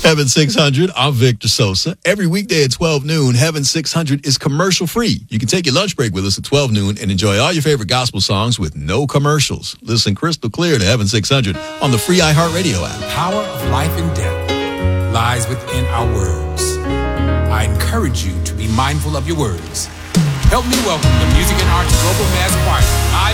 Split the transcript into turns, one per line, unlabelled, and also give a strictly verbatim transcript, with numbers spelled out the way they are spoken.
Heaven six hundred, I'm Victor Sosa. Every weekday at twelve noon, Heaven six hundred is commercial free. You can take your lunch break with us at twelve noon and enjoy all your favorite gospel songs with no commercials. Listen crystal clear to Heaven six hundred on the free iHeartRadio app.
The power of life and death lies within our words. I encourage you to be mindful of your words. Help me welcome the Music and Arts Global Mass Choir. I